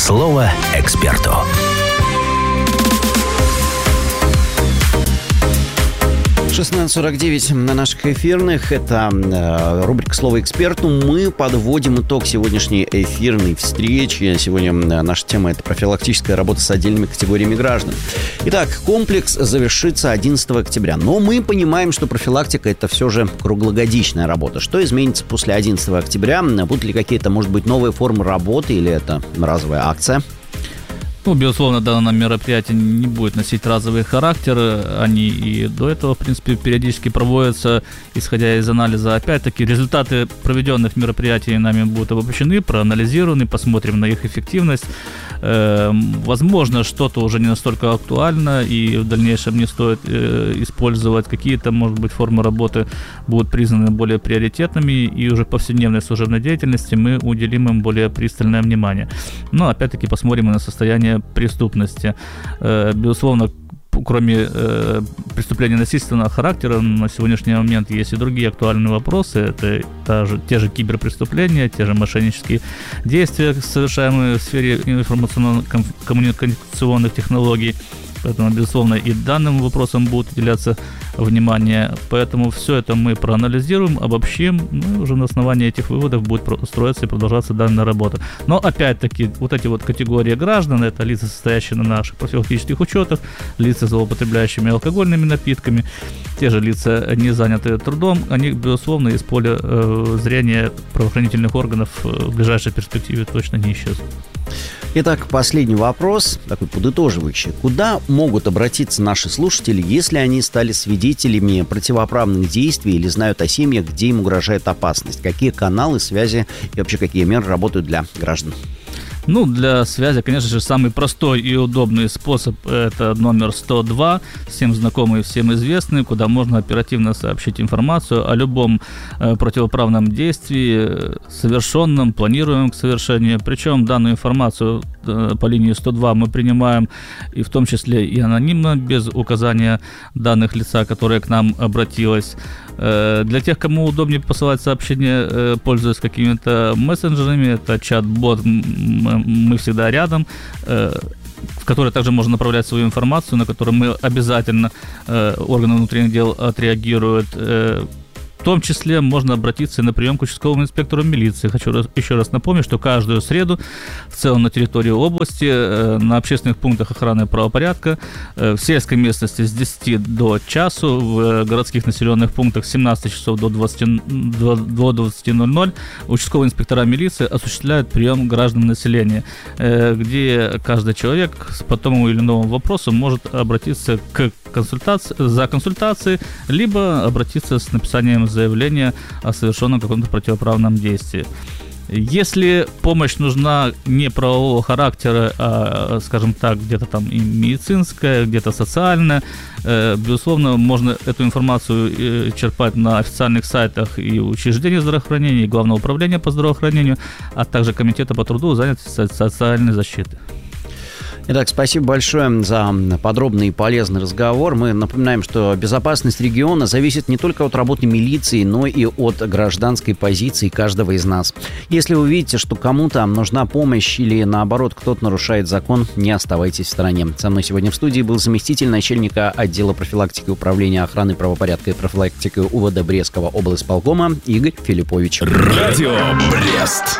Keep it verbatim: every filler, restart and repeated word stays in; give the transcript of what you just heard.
Слово эксперту. шестнадцать сорок девять на наших эфирных. Это э, рубрика «Слово эксперту». Мы подводим итог сегодняшней эфирной встречи. Сегодня наша тема – это профилактическая работа с отдельными категориями граждан. Итак, комплекс завершится одиннадцатого октября. Но мы понимаем, что профилактика – это все же круглогодичная работа. Что изменится после одиннадцатого октября? Будут ли какие-то, может быть, новые формы работы или это разовая акция? Ну, безусловно, данное мероприятие не будет носить разовый характер. Они и до этого, в принципе, периодически проводятся, исходя из анализа. Опять-таки, результаты проведенных мероприятий нами будут обобщены, проанализированы, посмотрим на их эффективность. Возможно, что-то уже не настолько актуально, и в дальнейшем не стоит использовать. Какие-то, может быть, формы работы будут признаны более приоритетными, и уже в повседневной служебной деятельности мы уделим им более пристальное внимание. Но, опять-таки, посмотрим и на состояние преступности. Безусловно, кроме э, преступлений насильственного характера, на сегодняшний момент есть и другие актуальные вопросы. Это та же, те же киберпреступления, те же мошеннические действия, совершаемые в сфере информационно-коммуникационных технологий. Поэтому, безусловно, и данным вопросам будет уделяться внимание. Поэтому все это мы проанализируем, обобщим, ну, и уже на основании этих выводов будет строиться и продолжаться данная работа. Но, опять-таки, вот эти вот категории граждан, это лица, состоящие на наших профилактических учетах, лица, злоупотребляющими алкогольными напитками, те же лица, не занятые трудом, они, безусловно, из поля э, зрения правоохранительных органов в ближайшей перспективе точно не исчезнут. Итак, последний вопрос, такой подытоживающий. Куда могут обратиться наши слушатели, если они стали свидетелями противоправных действий или знают о семьях, где им угрожает опасность? Какие каналы связи и вообще какие меры работают для граждан? Ну, для связи, конечно же, самый простой и удобный способ – это номер сто два, всем знакомый и всем известный, куда можно оперативно сообщить информацию о любом э, противоправном действии, совершенном, планируемом к совершению. Причем данную информацию э, по линии сто два мы принимаем и в том числе и анонимно, без указания данных лица, которое к нам обратилось. Э, для тех, кому удобнее посылать сообщения, э, пользуясь какими-то мессенджерами, это чат-бот «Мы всегда рядом», э, в который также можно направлять свою информацию, на которую мы обязательно, э, органы внутренних дел отреагируют. Э, В том числе можно обратиться на прием к участковому инспектору милиции. Хочу раз, еще раз напомнить, что каждую среду в целом на территории области э, на общественных пунктах охраны правопорядка э, в сельской местности с десяти до часу, в э, городских населенных пунктах с семнадцати часов до двадцати ноль-ноль участковые инспектора милиции осуществляют прием граждан населения, э, где каждый человек по тому или иному вопросу может обратиться к консультации, за консультацией, либо обратиться с написанием заявления о совершенном каком-то противоправном действии. Если помощь нужна не правового характера, а, скажем так, где-то там и медицинская, где-то социальная, э, безусловно, можно эту информацию э, черпать на официальных сайтах и учреждений здравоохранения, и Главного управления по здравоохранению, а также Комитета по труду, занятости и социальной защиты. Итак, спасибо большое за подробный и полезный разговор. Мы напоминаем, что безопасность региона зависит не только от работы милиции, но и от гражданской позиции каждого из нас. Если вы видите, что кому-то нужна помощь или, наоборот, кто-то нарушает закон, не оставайтесь в стороне. Со мной сегодня в студии был заместитель начальника отдела профилактики управления охраны правопорядка и профилактики УВД Брестского облисполкома Игорь Филиппович. Радио Брест.